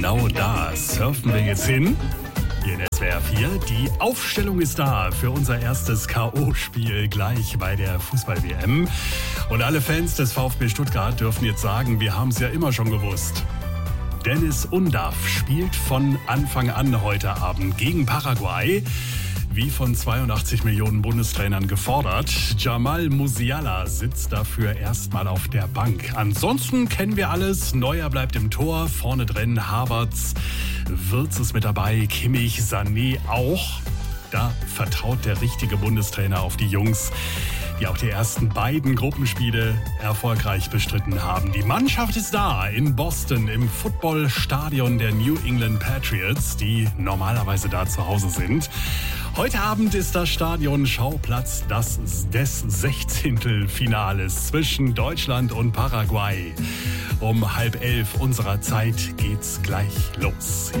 genau da surfen wir jetzt hin. Hier in SWR 4. Die Aufstellung ist da für unser erstes K.O.-Spiel gleich bei der Fußball-WM. Und alle Fans des VfB Stuttgart dürfen jetzt sagen, wir haben es ja immer schon gewusst. Deniz Undav spielt von Anfang an heute Abend gegen Paraguay. Wie von 82 Millionen Bundestrainern gefordert. Jamal Musiala sitzt dafür erstmal auf der Bank. Ansonsten kennen wir alles. Neuer bleibt im Tor. Vorne drin Havertz, Wirtz ist mit dabei. Kimmich, Sané auch. Da vertraut der richtige Bundestrainer auf die Jungs, die auch die ersten beiden Gruppenspiele erfolgreich bestritten haben. Die Mannschaft ist da in Boston im Footballstadion der New England Patriots, die normalerweise da zu Hause sind. Heute Abend ist das Stadion Schauplatz des 16. Finales zwischen Deutschland und Paraguay. Um 10:30 unserer Zeit geht's gleich los.